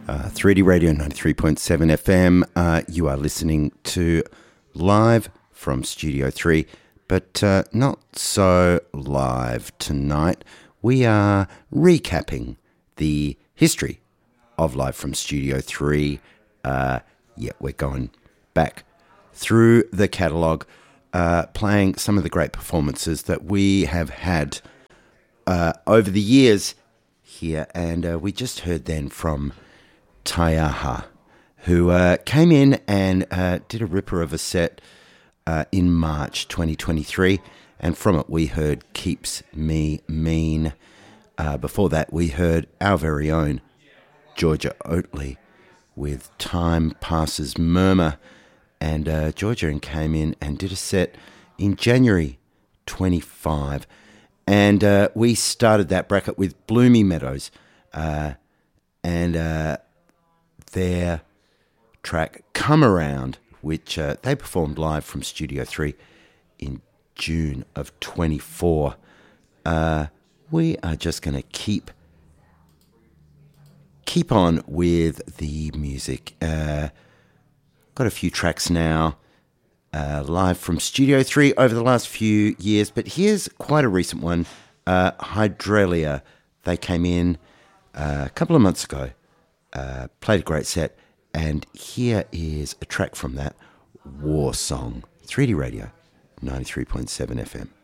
3D Radio 93.7 FM. You are listening to Live from Studio 3, but not so live tonight. We are recapping the history of Live from Studio 3. We're going back through the catalogue, playing some of the great performances that we have had over the years here. And we just heard then from Taiaha, who came in and did a ripper of a set in March 2023, and from it we heard Keeps Me Mean. Before that we heard our very own Georgia Oatley with Time Passes Murmur, and Georgia came in and did a set in January 25, and we started that bracket with Bloomy Meadows and their track Come Around, which they performed live from Studio 3 in June of 24. We are just going to keep on with the music. Got a few tracks now live from Studio 3 over the last few years, but here's quite a recent one. Hydralia, they came in a couple of months ago, played a great set, and here is a track from that, War Song. 3D Radio 93.7 FM.